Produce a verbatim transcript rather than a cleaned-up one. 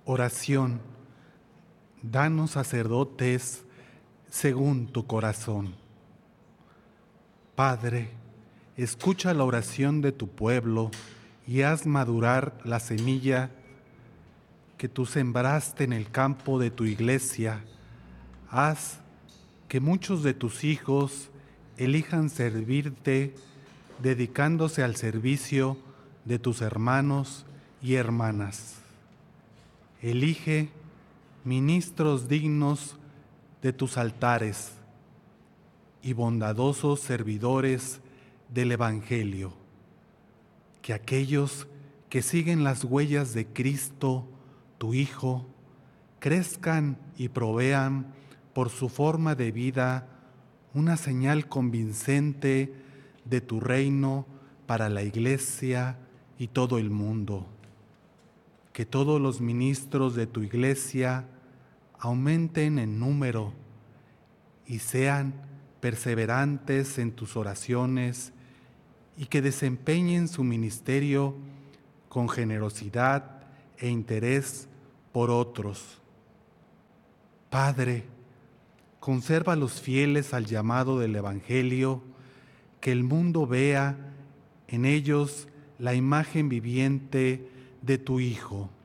Oración. Danos sacerdotes según tu corazón. Padre, escucha la oración de tu pueblo y haz madurar la semilla que tú sembraste en el campo de tu iglesia. Haz que muchos de tus hijos elijan servirte, dedicándose al servicio de tus hermanos y hermanas. Elige ministros dignos de tus altares y bondadosos servidores del Evangelio. Que aquellos que siguen las huellas de Cristo, tu Hijo, crezcan y provean por su forma de vida una señal convincente de tu reino para la Iglesia y todo el mundo. Que todos los ministros de tu Iglesia aumenten en número y sean perseverantes en tus oraciones y que desempeñen su ministerio con generosidad e interés por otros. Padre, conserva a los fieles al llamado del Evangelio, que el mundo vea en ellos la imagen viviente de tu Hijo.